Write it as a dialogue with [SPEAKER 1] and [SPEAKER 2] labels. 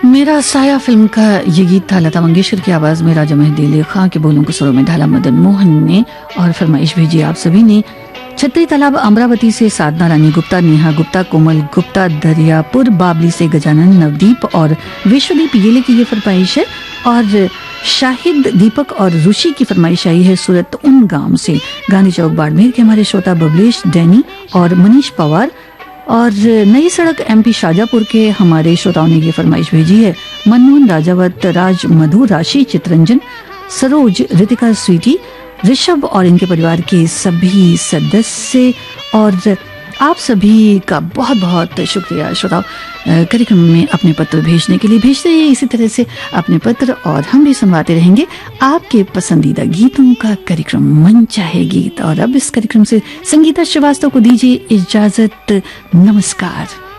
[SPEAKER 1] मेरा साया फिल्म का ये गीत था लता मंगेशकर की आवाज में राजा मेहदी अली खां के बोलों को सुरों में ढाला मदन मोहन ने। और फरमाइश भेजी आप सभी ने। छतरी तालाब अमरावती से साधना रानी गुप्ता, नेहा गुप्ता, कोमल गुप्ता, दरियापुर बाबली से गजानन, नवदीप और विश्वदीप येले की ये फरमाइश है। और शाहिद, दीपक और ऋषि की फरमाइश आई है सूरत उन गांव से। गांधी चौक बाड़मेर के हमारे श्रोता बबलेश, डैनी और मनीष पवार। और नई सड़क एमपी शाजापुर के हमारे श्रोताओं ने ये फरमाइश भेजी है। मनमोहन, राजावत, राज, मधु, राशि, चित्रंजन, सरोज, रितिका, स्वीटी, ऋषभ और इनके परिवार के सभी सदस्य। और आप सभी का बहुत बहुत शुक्रिया श्रोताओ, कार्यक्रम में अपने पत्र भेजने के लिए। भेजते रहिए इसी तरह से अपने पत्र और हम भी सुनवाते रहेंगे आपके पसंदीदा गीतों का कार्यक्रम मन चाहे गीत। और अब इस कार्यक्रम से संगीता श्रीवास्तव को दीजिए इजाजत। नमस्कार।